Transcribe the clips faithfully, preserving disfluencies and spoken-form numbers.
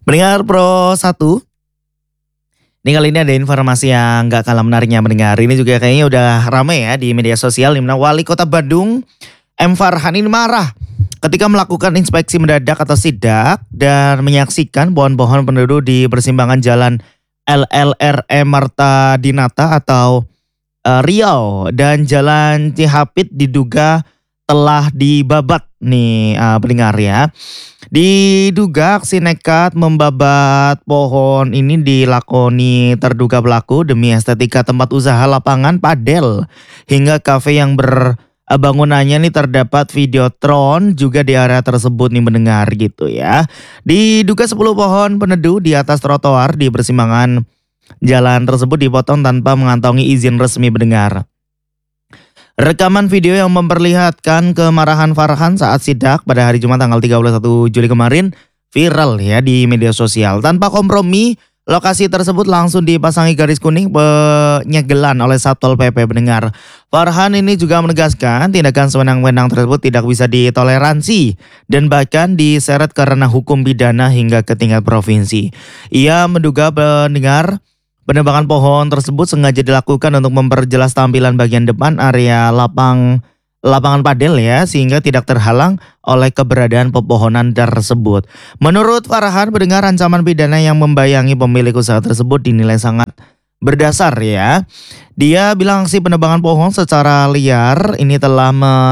Pendengar Pro satu, ini kali ini ada informasi yang gak kalah menariknya mendengar. Ini juga kayaknya udah ramai ya di media sosial, di mana Wali Kota Bandung, M. Farhan ini marah ketika melakukan inspeksi mendadak atau sidak dan menyaksikan pohon-pohon penduduk di persimpangan jalan L L R E Marta Dinata atau eh, Riau dan Jalan Cihapit diduga telah dibabat nih eh, pendengar ya. Diduga aksi nekat membabat pohon ini dilakoni terduga pelaku demi estetika tempat usaha lapangan padel hingga kafe yang berbangunannya nih terdapat videotron juga di area tersebut nih mendengar gitu ya. Diduga sepuluh pohon peneduh di atas trotoar di persimpangan jalan tersebut dipotong tanpa mengantongi izin resmi mendengar. Rekaman video yang memperlihatkan kemarahan Farhan saat sidak pada hari Jumat tanggal tiga puluh satu Juli kemarin viral ya di media sosial. Tanpa kompromi, lokasi tersebut langsung dipasangi garis kuning penyegelan oleh Satpol P P mendengar. Farhan ini juga menegaskan tindakan sewenang-wenang tersebut tidak bisa ditoleransi dan bahkan diseret karena hukum pidana hingga ke tingkat provinsi. Ia menduga pendengar penebangan pohon tersebut sengaja dilakukan untuk memperjelas tampilan bagian depan area lapang lapangan padel ya sehingga tidak terhalang oleh keberadaan pepohonan tersebut. Menurut Farhan, pendengar ancaman pidana yang membayangi pemilik usaha tersebut dinilai sangat berdasar ya. Dia bilang aksi penebangan pohon secara liar ini telah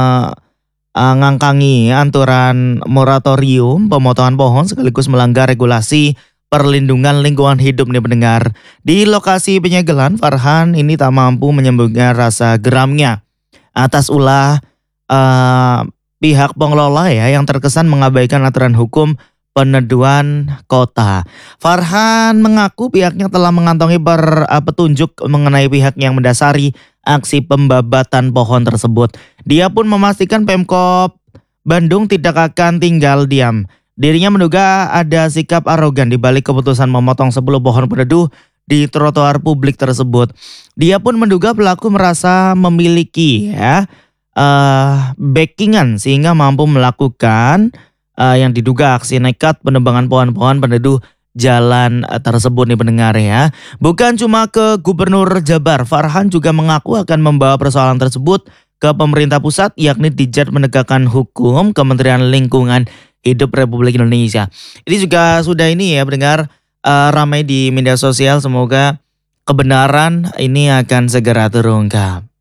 mengangkangi aturan moratorium pemotongan pohon sekaligus melanggar regulasi perlindungan lingkungan hidup nih pendengar. Di lokasi penyegelan, Farhan ini tak mampu menyembunyikan rasa geramnya atas ulah uh, pihak pengelola ya yang terkesan mengabaikan aturan hukum peneduhan kota. Farhan mengaku pihaknya telah mengantongi per, uh, petunjuk mengenai pihak yang mendasari aksi pembabatan pohon tersebut. Dia pun memastikan Pemkop Bandung tidak akan tinggal diam. Dirinya menduga ada sikap arogan di balik keputusan memotong sepuluh pohon peneduh di trotoar publik tersebut. Dia pun menduga pelaku merasa memiliki ya uh, backingan sehingga mampu melakukan uh, yang diduga aksi nekat penebangan pohon-pohon peneduh jalan uh, tersebut nih pendengar ya. Bukan cuma ke Gubernur Jabar, Farhan juga mengaku akan membawa persoalan tersebut ke pemerintah pusat yakni Ditjen Penegakan Hukum Kementerian Lingkungan Hidup Republik Indonesia. Ini juga sudah ini ya pendengar uh, ramai di media sosial. Semoga kebenaran ini akan segera terungkap.